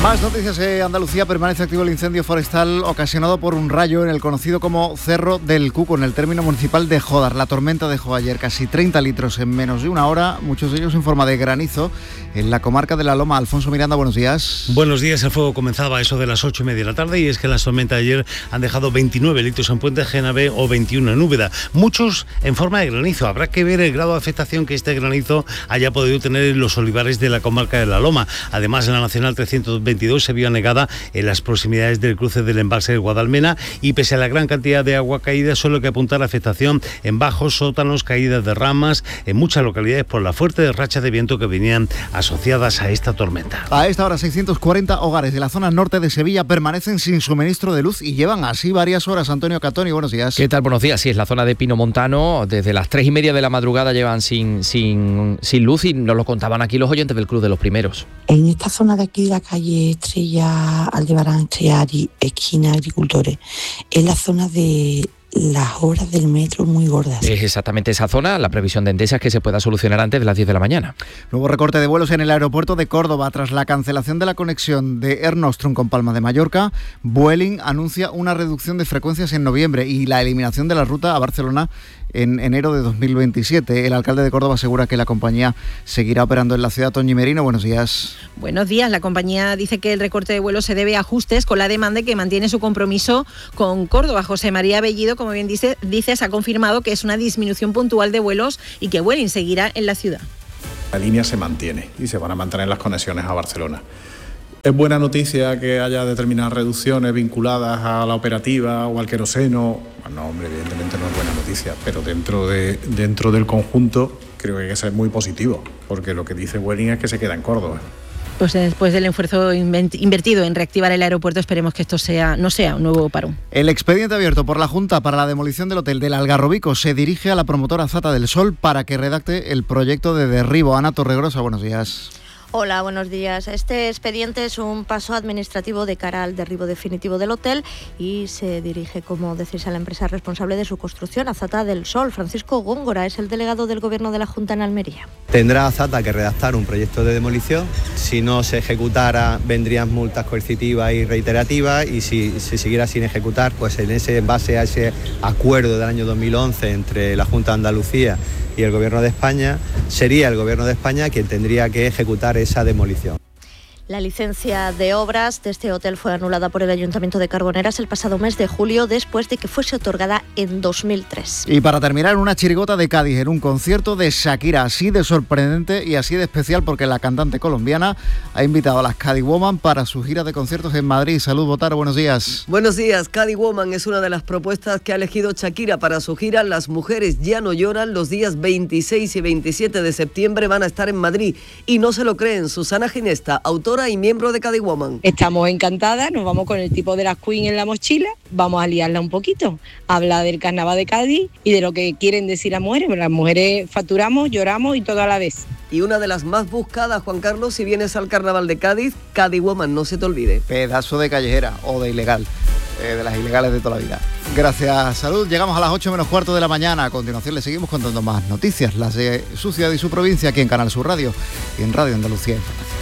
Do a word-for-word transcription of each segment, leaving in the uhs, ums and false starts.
Más noticias. En Andalucía permanece activo el incendio forestal ocasionado por un rayo en el conocido como Cerro del Cuco, en el término municipal de Jódar. La tormenta dejó ayer casi treinta litros en menos de una hora, muchos de ellos en forma de granizo, en la comarca de La Loma. Alfonso Miranda, buenos días. Buenos días. El fuego comenzaba a eso de las ocho y media de la tarde, y es que las tormentas de ayer han dejado veintinueve litros en Puente Genave o veintiuno en Úbeda, muchos en forma de granizo. Habrá que ver el grado de afectación que este granizo haya podido tener en los olivares de la comarca de La Loma. Además, en la Nacional trescientos veintidós se vio anegada en las proximidades del cruce del embalse de Guadalmena, y pese a la gran cantidad de agua caída, solo hay que apuntar a afectación en bajos, sótanos, caídas de ramas en muchas localidades por la fuerte racha de viento que venían asociadas a esta tormenta. A esta hora, seiscientos cuarenta hogares de la zona norte de Sevilla permanecen sin suministro de luz y llevan así varias horas. Antonio Catoni, buenos días. ¿Qué tal? Buenos días. Sí, es la zona de Pino Montano. Desde las tres y media de la madrugada llevan sin, sin, sin luz, y nos lo contaban aquí los oyentes del Club de los Primeros. En esta zona de aquí, la calle Estrella Aldebarán, Estrella, esquina Agricultores, es la zona de las horas del metro muy gordas. Es exactamente esa zona. La previsión de Endesa es que se pueda solucionar antes de las diez de la mañana. Nuevo recorte de vuelos en el aeropuerto de Córdoba tras la cancelación de la conexión de Air Nostrum con Palma de Mallorca. Vueling anuncia una reducción de frecuencias en noviembre y la eliminación de la ruta a Barcelona en enero de dos mil veintisiete. El alcalde de Córdoba asegura que la compañía seguirá operando en la ciudad. Toñi Merino, buenos días. Buenos días. La compañía dice que el recorte de vuelos se debe a ajustes con la demanda, que mantiene su compromiso con Córdoba. José María Bellido, como bien dice, dices, ha confirmado que es una disminución puntual de vuelos y que Vueling seguirá en la ciudad. La línea se mantiene y se van a mantener las conexiones a Barcelona. Es buena noticia que haya determinadas reducciones vinculadas a la operativa o al queroseno. Bueno, hombre, evidentemente no es buena noticia, pero dentro, de, dentro del conjunto creo que hay que ser muy positivo, porque lo que dice Vueling es que se queda en Córdoba. Pues después del esfuerzo invertido en reactivar el aeropuerto, esperemos que esto sea no sea un nuevo parón. El expediente abierto por la Junta para la demolición del hotel del Algarrobico se dirige a la promotora Zata del Sol para que redacte el proyecto de derribo. Ana Torregrosa, buenos días. Hola, buenos días. Este expediente es un paso administrativo de cara al derribo definitivo del hotel y se dirige, como decís, a la empresa responsable de su construcción, a Zata del Sol. Francisco Góngora es el delegado del Gobierno de la Junta en Almería. Tendrá Zata que redactar un proyecto de demolición. Si no se ejecutara, vendrían multas coercitivas y reiterativas, y si se siguiera sin ejecutar, pues en ese en base a ese acuerdo del año dos mil once entre la Junta de Andalucía y el Gobierno de España, sería el Gobierno de España quien tendría que ejecutar esa demolición. La licencia de obras de este hotel fue anulada por el Ayuntamiento de Carboneras el pasado mes de julio, después de que fuese otorgada en dos mil tres. Y para terminar, una chirigota de Cádiz en un concierto de Shakira, así de sorprendente y así de especial, porque la cantante colombiana ha invitado a las Cádiz Woman para su gira de conciertos en Madrid. Salud, Botaro, buenos días. Buenos días. Cádiz Woman es una de las propuestas que ha elegido Shakira para su gira Las Mujeres Ya No Lloran. Los días veintiséis y veintisiete de septiembre van a estar en Madrid, y no se lo creen. Susana Ginesta, autora y miembro de Cádiz Woman. Estamos encantadas, nos vamos con el tipo de las Queen en la mochila, vamos a liarla un poquito, habla del carnaval de Cádiz y de lo que quieren decir las mujeres. Las mujeres facturamos, lloramos y todo a la vez. Y una de las más buscadas, Juan Carlos, si vienes al carnaval de Cádiz, Cádiz Woman, no se te olvide. Pedazo de callejera o de ilegal, eh, de las ilegales de toda la vida. Gracias, Salud. Llegamos a las ocho menos cuarto de la mañana. A continuación le seguimos contando más noticias, las de su ciudad y su provincia, aquí en Canal Sur Radio y en Radio Andalucía Información.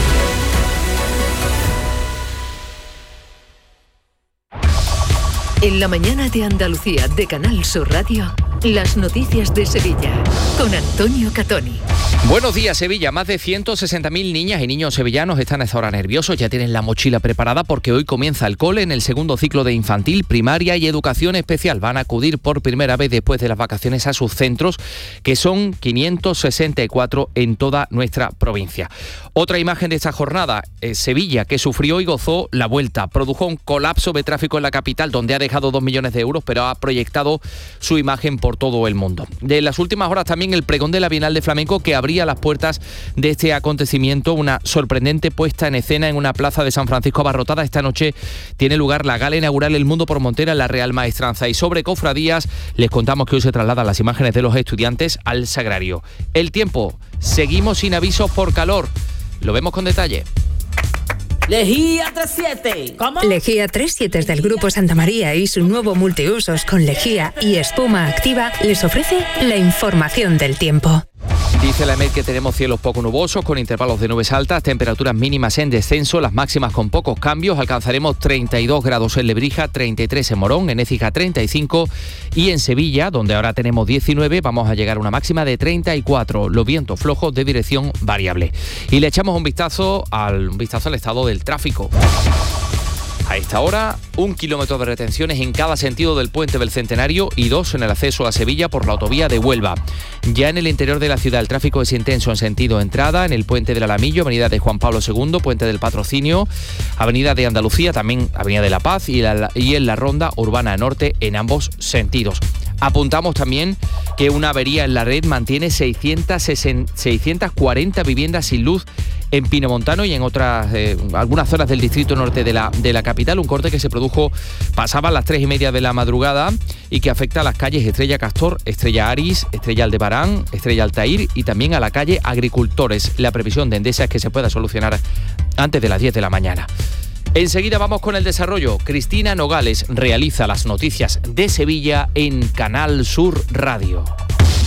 En la mañana de Andalucía de Canal Sur Radio, las noticias de Sevilla, con Antonio Catoni. Buenos días, Sevilla. Más de ciento sesenta mil niñas y niños sevillanos están a esta hora nerviosos. Ya tienen la mochila preparada porque hoy comienza el cole en el segundo ciclo de infantil, primaria y educación especial. Van a acudir por primera vez después de las vacaciones a sus centros, que son quinientos sesenta y cuatro en toda nuestra provincia. Otra imagen de esta jornada, eh, Sevilla, que sufrió y gozó la vuelta. Produjo un colapso de tráfico en la capital, donde ha dejado dos millones de euros, pero ha proyectado su imagen por todo el mundo. De las últimas horas también el pregón de la Bienal de Flamenco, que abría las puertas de este acontecimiento, una sorprendente puesta en escena en una plaza de San Francisco abarrotada. Esta noche tiene lugar la gala inaugural El Mundo por Montera en la Real Maestranza. Y sobre cofradías, les contamos que hoy se trasladan las imágenes de los estudiantes al Sagrario. El tiempo, seguimos sin avisos por calor. Lo vemos con detalle. Lejía treinta y siete. ¿Cómo? Lejía treinta y siete es del Grupo Santa María y su nuevo multiusos con lejía y espuma activa les ofrece la información del tiempo. Dice la EMET que tenemos cielos poco nubosos con intervalos de nubes altas, temperaturas mínimas en descenso, las máximas con pocos cambios. Alcanzaremos treinta y dos grados en Lebrija, treinta y tres en Morón, en Écija treinta y cinco y en Sevilla, donde ahora tenemos diecinueve, vamos a llegar a una máxima de treinta y cuatro. Los vientos flojos de dirección variable. Y le echamos un vistazo al, un vistazo al estado del tráfico. A esta hora, un kilómetro de retenciones en cada sentido del puente del Centenario y dos en el acceso a Sevilla por la autovía de Huelva. Ya en el interior de la ciudad el tráfico es intenso en sentido entrada, en el puente del Alamillo, avenida de Juan Pablo segundo, puente del Patrocinio, avenida de Andalucía, también avenida de La Paz y, la, y en la ronda urbana norte en ambos sentidos. Apuntamos también que una avería en la red mantiene seiscientas cuarenta viviendas sin luz en Pinomontano y en otras eh, algunas zonas del distrito norte de la, de la capital. Un corte que se produjo, pasaba a las tres y media de la madrugada y que afecta a las calles Estrella Castor, Estrella Aris, Estrella Aldebarán, Estrella Altair y también a la calle Agricultores. La previsión de Endesa es que se pueda solucionar antes de las diez de la mañana. Enseguida vamos con el desarrollo. Cristina Nogales realiza las noticias de Sevilla en Canal Sur Radio.